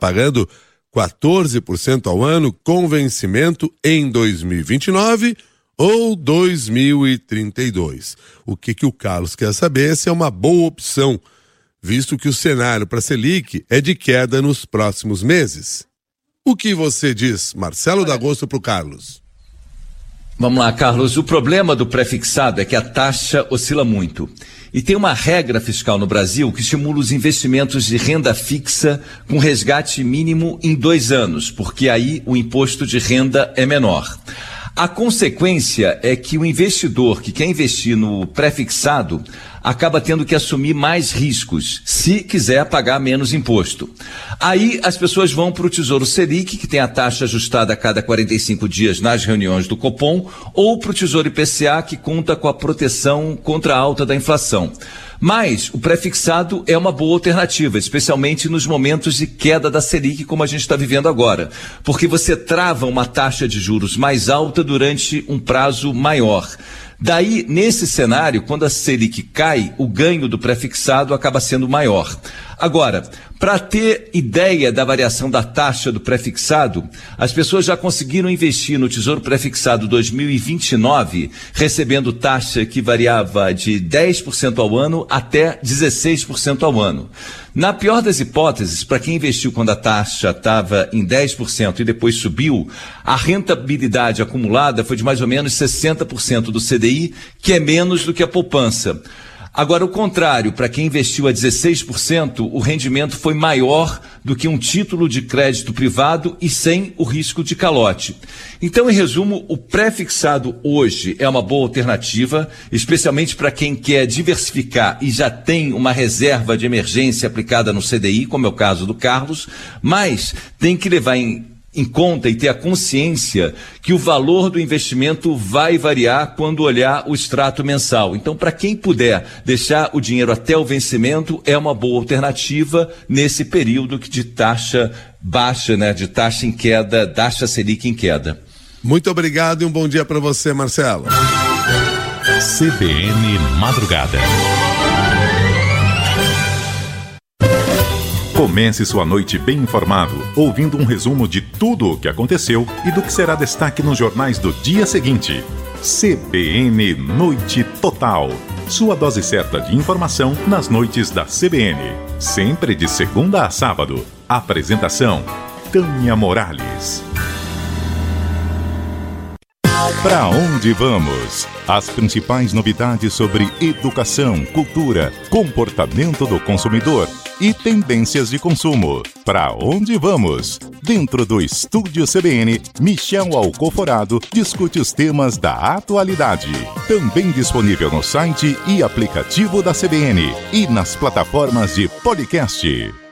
pagando 14% ao ano, com vencimento em 2029 ou 2032. O que o Carlos quer saber é se é uma boa opção, visto que o cenário para a Selic é de queda nos próximos meses. O que você diz, Marcelo D'Agosto, para o Carlos? Vamos lá, Carlos. O problema do pré-fixado é que a taxa oscila muito. E tem uma regra fiscal no Brasil que estimula os investimentos de renda fixa com resgate mínimo em 2 anos, porque aí o imposto de renda é menor. A consequência é que o investidor que quer investir no pré-fixado acaba tendo que assumir mais riscos, se quiser pagar menos imposto. Aí as pessoas vão para o Tesouro Selic, que tem a taxa ajustada a cada 45 dias nas reuniões do Copom, ou para o Tesouro IPCA, que conta com a proteção contra a alta da inflação. Mas o pré-fixado é uma boa alternativa, especialmente nos momentos de queda da Selic, como a gente está vivendo agora, porque você trava uma taxa de juros mais alta durante um prazo maior. Daí, nesse cenário, quando a Selic cai, o ganho do pré-fixado acaba sendo maior. Agora, para ter ideia da variação da taxa do pré-fixado, as pessoas já conseguiram investir no Tesouro Pré-fixado 2029, recebendo taxa que variava de 10% ao ano até 16% ao ano. Na pior das hipóteses, para quem investiu quando a taxa estava em 10% e depois subiu, a rentabilidade acumulada foi de mais ou menos 60% do CDI, que é menos do que a poupança. Agora, o contrário, para quem investiu a 16%, o rendimento foi maior do que um título de crédito privado e sem o risco de calote. Então, em resumo, o pré-fixado hoje é uma boa alternativa, especialmente para quem quer diversificar e já tem uma reserva de emergência aplicada no CDI, como é o caso do Carlos, mas tem que levar em conta e ter a consciência que o valor do investimento vai variar quando olhar o extrato mensal. Então, para quem puder deixar o dinheiro até o vencimento, é uma boa alternativa nesse período de taxa baixa, né, de taxa em queda, taxa Selic em queda. Muito obrigado e um bom dia para você, Marcelo. CBN Madrugada. Comece sua noite bem informado, ouvindo um resumo de tudo o que aconteceu e do que será destaque nos jornais do dia seguinte. CBN Noite Total. Sua dose certa de informação nas noites da CBN. Sempre de segunda a sábado. Apresentação: Tânia Morales. Para onde vamos? As principais novidades sobre educação, cultura, comportamento do consumidor e tendências de consumo. Para onde vamos? Dentro do Estúdio CBN, Michel Alcoforado discute os temas da atualidade. Também disponível no site e aplicativo da CBN e nas plataformas de podcast.